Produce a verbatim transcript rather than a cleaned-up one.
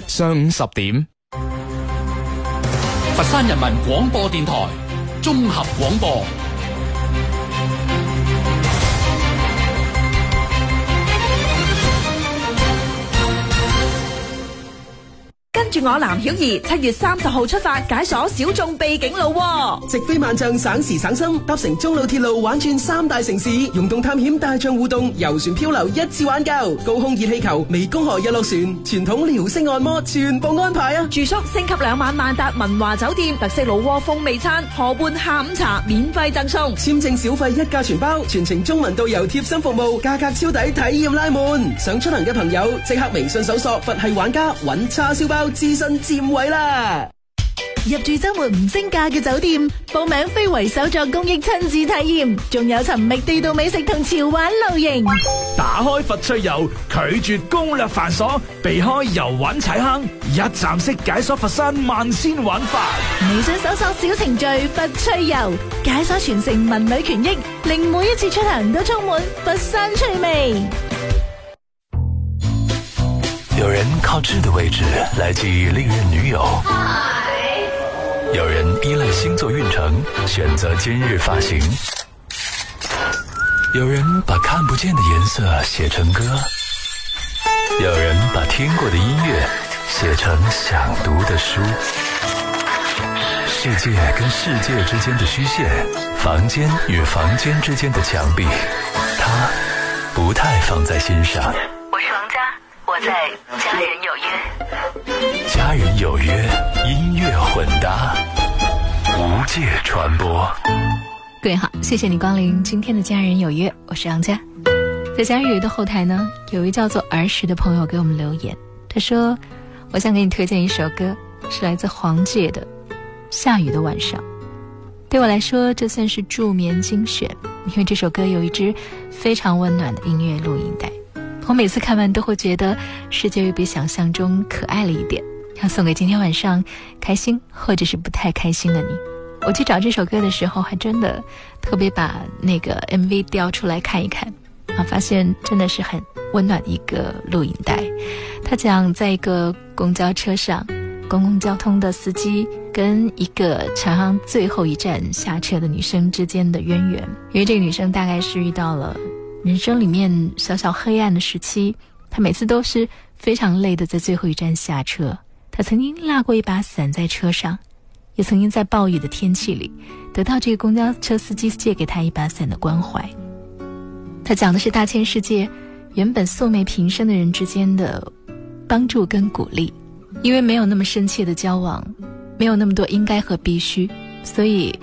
上午十點。 佛山人民廣播電台綜合廣播。 跟住我藍曉儀七月三十號出發解鎖小眾秘境路， 直飛萬象，省時省心，搭乘中路鐵路玩轉三大城市，溶洞探險、大象互動、遊船漂流一次玩夠，高空熱氣球、湄公河日落船、傳統遼式按摩全部安排啊！ 住宿升級兩晚萬達文華酒店，特色老窩風味餐，河畔下午茶免費贈送， 簽證小費一價全包，全程中文導遊貼心服務，價格超抵，體驗拉滿。想出行嘅朋友即刻微信搜索佛系玩家，揾叉燒包諮詢佔位啦！ 入住周末唔升價嘅酒店，報名非遺手作公益親子體驗，仲有尋覓地道美食同潮玩露營。 打開佛趣遊，拒絕攻略繁瑣，避開遊玩踩坑，一站式解鎖佛山萬仙玩法。 微信搜索小程序佛趣遊，解鎖全城文旅權益，令每一次出行都充滿佛山趣味。 有人靠痣的位置來記憶歷任女友，有人依賴星座運程選擇今日髮型，有人把看不見的顏色寫成歌，有人把聽過的音樂寫成想讀的書。世界跟世界之間的虛線，房間與房間之間的牆壁，他不太放在心上。 我是王佳，我在家人有約。 家人有約，音樂混搭，無界傳播。 各位好，謝謝你光臨今天的家人有約，我是王佳。在家人有約的後台呢，有一位叫做兒時的朋友給我們留言，他說我想給你推薦一首歌，是來自黃玠的《下雨的晚上》。對我來說這算是助眠精選，因為這首歌有一支非常溫暖的音樂錄音帶，我每次看完都會覺得世界又比想象中可愛了一點，要送給今天晚上開心或者是不太開心的你。我去找這首歌的時候還真的特別把那個 M V 調出來看一看啊，發現真的是很溫暖的一個錄影帶。他講在一個公交車上，公共交通的司機跟一個常常最後一站下車的女生之間的淵源，因為這個女生大概是遇到了人生裏面小小黑暗的時期，她每次都是非常累的在最後一站下車。她曾經拉過一把傘在車上，也曾經在暴雨的天氣裏得到這個公交車司機借給她一把傘的關懷。她講的是大千世界原本素昧平生的人之間的幫助跟鼓勵，因為沒有那麼深切的交往，沒有那麼多應該和必須，所以